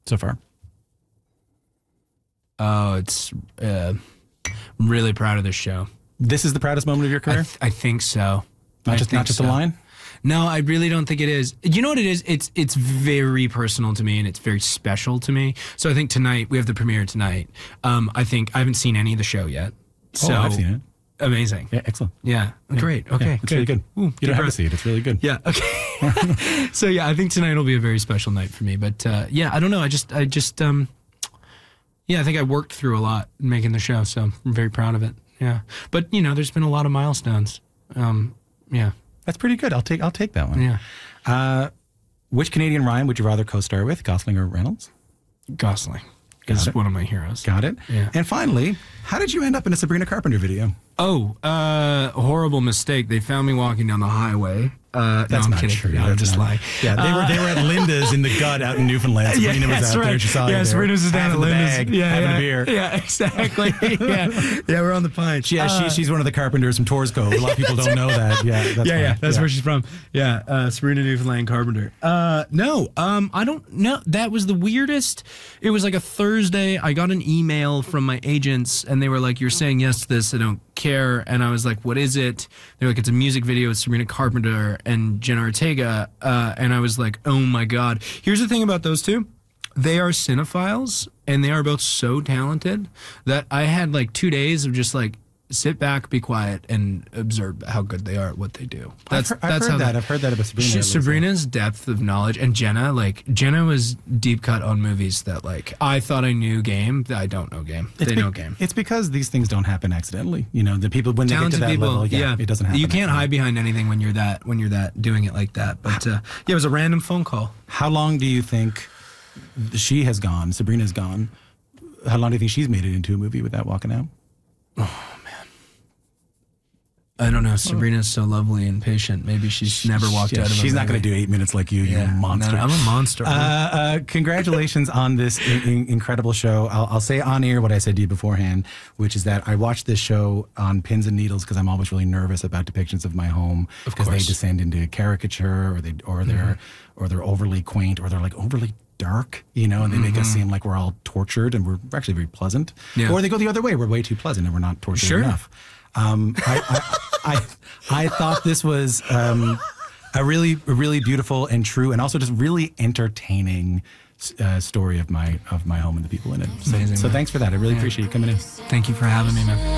so far? Oh, it's I'm really proud of this show. This is the proudest moment of your career? I think so. Not just a line? No, I really don't think it is. You know what it is? It's very personal to me and it's very special to me. So I think tonight, we have the premiere tonight. I think I haven't seen any of the show yet. So I've seen it. Amazing. Yeah, excellent. Yeah. Great. Okay. Yeah, it's really good. Ooh, you don't have to see it. It's really good. Yeah. Okay. So yeah, I think tonight will be a very special night for me. But yeah, I don't know. I just yeah, I think I worked through a lot in making the show, so I'm very proud of it. Yeah. But you know, there's been a lot of milestones. Yeah. That's pretty good. I'll take that one. Yeah. Which Canadian rhyme would you rather co-star with, Gosling or Reynolds? Gosling is one of my heroes. Got it. Yeah. And finally, how did you end up in a Sabrina Carpenter video? Oh, horrible mistake. They found me walking down the highway. That's no, I'm not kidding. true. No, I'm just lying. Yeah, they were at Linda's in the gut out in Newfoundland. Sabrina was out there. She saw you there. Sabrina was down at Linda's. Having a beer. Yeah, exactly. yeah, we're on the Pine. She's one of the carpenters from Torsco. A lot of people don't know that. Yeah, that's where she's from. Yeah, Sabrina Newfoundland Carpenter. No, I don't know. That was the weirdest. It was like a Thursday. I got an email from my agents, and they were like, "You're saying yes to this. I don't care." And I was like, "What is it?" They're like, "It's a music video with Sabrina Carpenter and Jenna Ortega." And I was like, "Oh my God." Here's the thing about those two. They are cinephiles, and they are both so talented that I had like 2 days of just like sit back, be quiet, and observe how good they are at what they do. I've heard that about Sabrina. Sabrina's depth of knowledge, and Jenna was deep cut on movies that like I thought I knew game. I don't know game. They know game. It's because these things don't happen accidentally. You know, the people when talented they get to that people, level, it doesn't happen. You can't hide behind anything when you're that doing it like that. But yeah, it was a random phone call. How long do you think she has gone? Sabrina's gone. How long do you think she's made it into a movie without walking out? Oh, I don't know. Sabrina's so lovely and patient. Maybe she's never walked out of a She's not going to do 8 minutes like you, you monster. No, I'm a monster. Congratulations on this incredible show. I'll say on air what I said to you beforehand, which is that I watched this show on pins and needles because I'm always really nervous about depictions of my home because they descend into caricature or they're overly quaint or they're like overly dark, you know, and they make us seem like we're all tortured and we're actually very pleasant. Yeah. Or they go the other way. We're way too pleasant and we're not tortured enough. I thought this was a really beautiful and true and also just really entertaining story of my home and the people in it. So thanks for that. I really appreciate you coming in. Thank you for having me, man.